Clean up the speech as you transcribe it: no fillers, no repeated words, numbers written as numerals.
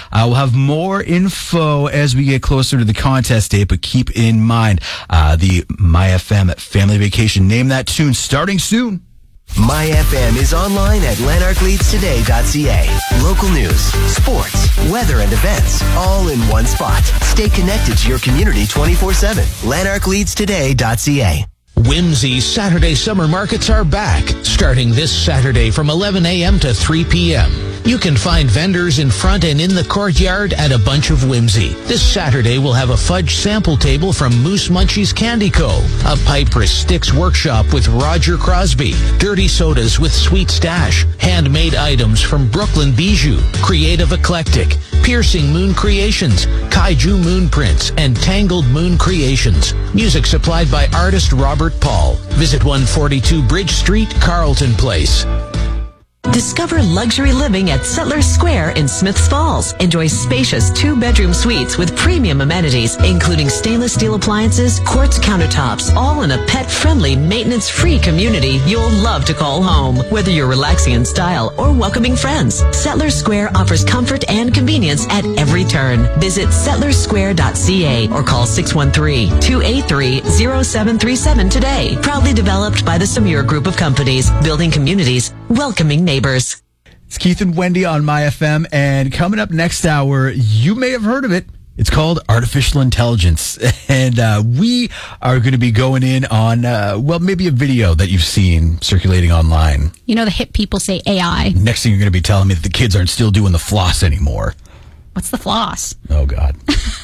We'll have more info as we get closer to the contest date, but keep in mind the MyFM Family Vacation. Name that tune starting soon. MyFM is online at lanarkleadstoday.ca. Local news, sports, weather, and events, all in one spot. Stay connected to your community 24/7. lanarkleadstoday.ca. Whimsy Saturday summer markets are back, starting this Saturday from 11 a.m. to 3 p.m. You can find vendors in front and in the courtyard at a bunch of Whimsy. This Saturday we'll have a fudge sample table from Moose Munchies Candy Co., a Piper's Sticks workshop with Roger Crosby, dirty sodas with Sweet Stash, handmade items from Brooklyn Bijou, Creative Eclectic, Piercing Moon Creations, Kaiju Moon Prints, and Tangled Moon Creations. Music supplied by artist Robert Paul. Visit 142 Bridge Street, Carlton Place. Discover luxury living at Settlers Square in Smiths Falls. Enjoy spacious 2-bedroom suites with premium amenities, including stainless steel appliances, quartz countertops, all in a pet-friendly, maintenance-free community you'll love to call home. Whether you're relaxing in style or welcoming friends, Settlers Square offers comfort and convenience at every turn. Visit settlerssquare.ca or call 613-283-0737 today. Proudly developed by the Samir Group of Companies, building communities, welcoming neighbors. It's Keith and Wendy on MyFM, and coming up next hour, you may have heard of it. It's called artificial intelligence, and we are going to be going in on, maybe a video that you've seen circulating online. You know, the hip people say AI. Next thing you're going to be telling me that the kids aren't still doing the floss anymore. What's the floss? Oh, God.